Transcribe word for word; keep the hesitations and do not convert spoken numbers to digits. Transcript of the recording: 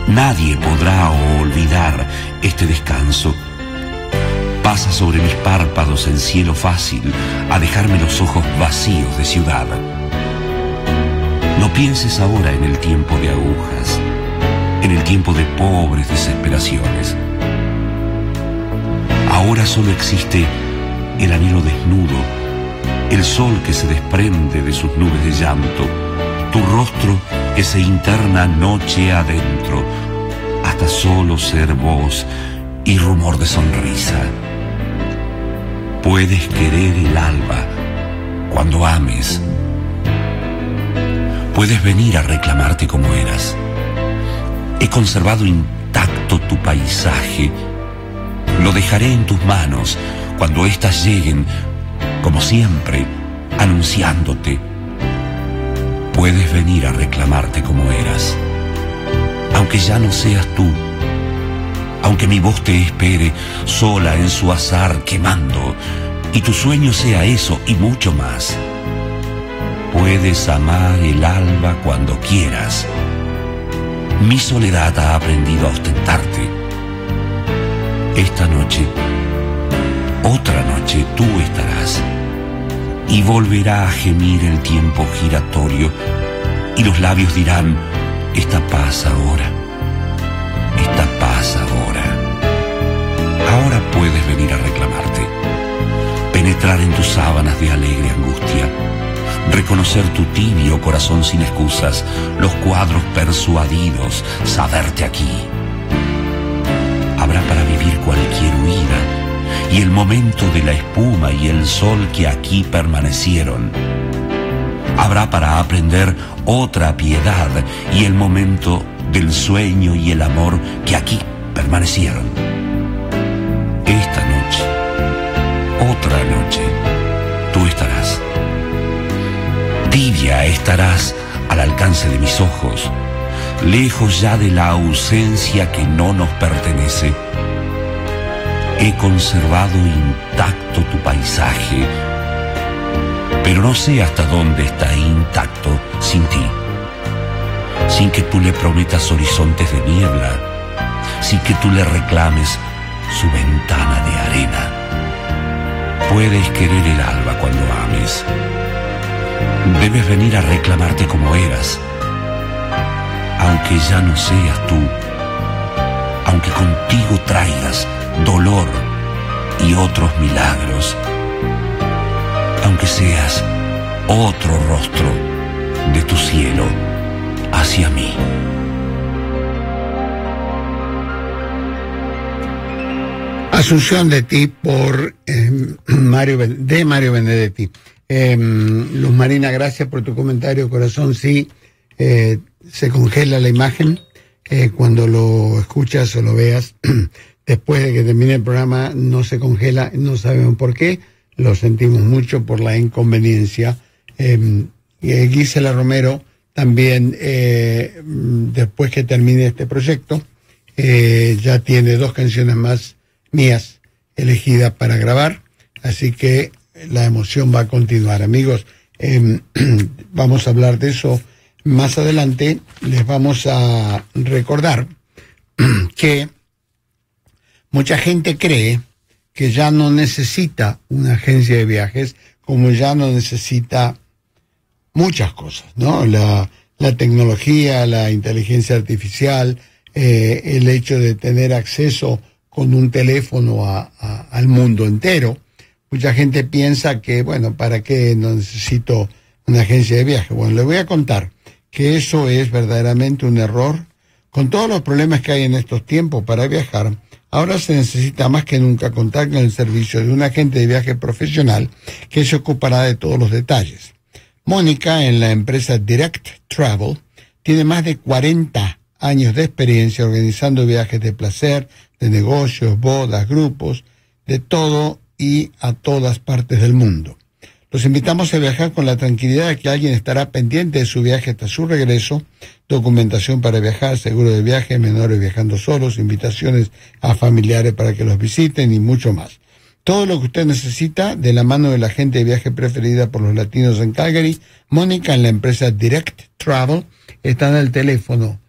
Nadie podrá olvidar este descanso. Pasa sobre mis párpados en cielo fácil a dejarme los ojos vacíos de ciudad. No pienses ahora en el tiempo de agujas, en el tiempo de pobres desesperaciones. Ahora solo existe el anhelo desnudo, el sol que se desprende de sus nubes de llanto, tu rostro que se interna noche adentro, hasta solo ser voz y rumor de sonrisa. Puedes querer el alba cuando ames. Puedes venir a reclamarte como eras. He conservado intacto tu paisaje. Lo dejaré en tus manos cuando éstas lleguen, como siempre, anunciándote. Puedes venir a reclamarte como eras. Aunque ya no seas tú, aunque mi voz te espere sola en su azar quemando, y tu sueño sea eso y mucho más. Puedes amar el alba cuando quieras. Mi soledad ha aprendido a ostentarte. Esta noche, otra noche, tú estarás, y volverá a gemir el tiempo giratorio, y los labios dirán: esta paz ahora, esta paz ahora. Ahora puedes venir a reclamarte, penetrar en tus sábanas de alegre angustia, reconocer tu tibio corazón sin excusas, los cuadros persuadidos, saberte aquí. Habrá para vivir cualquier huida, y el momento de la espuma y el sol que aquí permanecieron. Habrá para aprender otra piedad, y el momento del sueño y el amor que aquí permanecieron. Esta noche, otra noche, tú estarás. Tibia estarás al alcance de mis ojos, lejos ya de la ausencia que no nos pertenece. He conservado intacto tu paisaje, pero no sé hasta dónde está intacto sin ti, sin que tú le prometas horizontes de niebla, sin que tú le reclames su ventana de arena. Puedes querer el alba cuando ames. Debes venir a reclamarte como eras, aunque ya no seas tú, aunque contigo traigas dolor y otros milagros, aunque seas otro rostro de tu cielo hacia mí. Asunción de ti por eh, Mario de Mario Benedetti. Eh, Luz Marina, gracias por tu comentario, corazón. Sí, eh, se congela la imagen eh, cuando lo escuchas o lo veas. Después de que termine el programa no se congela, no sabemos por qué, lo sentimos mucho por la inconveniencia. Eh, eh, Gisela Romero también, eh, después que termine este proyecto, eh, ya tiene dos canciones más mías elegidas para grabar, así que la emoción va a continuar, amigos. Eh, vamos a hablar de eso más adelante. Les vamos a recordar que mucha gente cree que ya no necesita una agencia de viajes, como ya no necesita muchas cosas, ¿no? La, la tecnología, la inteligencia artificial, eh, el hecho de tener acceso con un teléfono a, a, al mundo entero. Mucha gente piensa que, bueno, ¿para qué no necesito una agencia de viaje? Bueno, le voy a contar que eso es verdaderamente un error. Con todos los problemas que hay en estos tiempos para viajar, ahora se necesita más que nunca contar con el servicio de un agente de viaje profesional que se ocupará de todos los detalles. Mónica, en la empresa Direct Travel, tiene más de cuarenta años de experiencia organizando viajes de placer, de negocios, bodas, grupos, de todo y a todas partes del mundo. Los invitamos a viajar con la tranquilidad de que alguien estará pendiente de su viaje hasta su regreso, documentación para viajar, seguro de viaje, menores viajando solos, invitaciones a familiares para que los visiten y mucho más. Todo lo que usted necesita de la mano de la agente de viaje preferida por los latinos en Calgary, Mónica, en la empresa Direct Travel, está en el teléfono